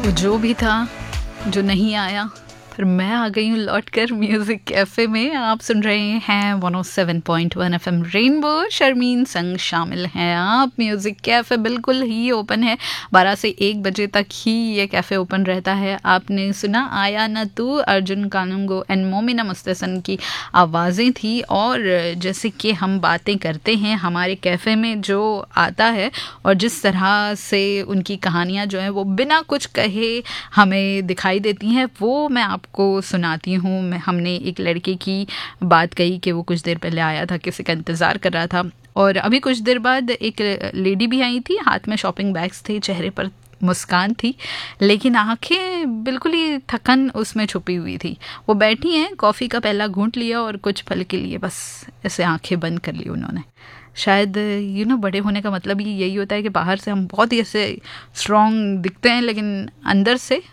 वो जो भी था जो नहीं आया, फिर मैं आ गई हूँ लौट कर म्यूज़िक कैफ़े में। आप सुन रहे हैं 107.1 एफएम रेनबो। शर्मीन संग शामिल हैं आप। म्यूज़िक कैफ़े बिल्कुल ही ओपन है, 12 से 1 बजे तक ही ये कैफ़े ओपन रहता है। आपने सुना आया न तू, अर्जुन कानूंगो एंड मोमिना मुस्तसन की आवाज़ें थी। और जैसे कि हम बातें करते हैं हमारे कैफ़े में जो आता है और जिस तरह से उनकी कहानियाँ जो हैं वो बिना कुछ कहे हमें दिखाई देती हैं, वो मैं आपको सुनाती हूँ। हमने एक लड़के की बात कही कि वो कुछ देर पहले आया था, किसी का इंतज़ार कर रहा था, और अभी कुछ देर बाद एक लेडी भी आई थी, हाथ में शॉपिंग बैग्स थे, चेहरे पर मुस्कान थी, लेकिन आंखें बिल्कुल ही थकन उसमें छुपी हुई थी। वो बैठी हैं, कॉफ़ी का पहला घूंट लिया और कुछ पल के लिए बस ऐसे आंखें बंद कर ली उन्होंने। शायद बड़े होने का मतलब ही यही होता है कि बाहर से हम बहुत ही ऐसे स्ट्रॉन्ग दिखते हैं, लेकिन अंदर से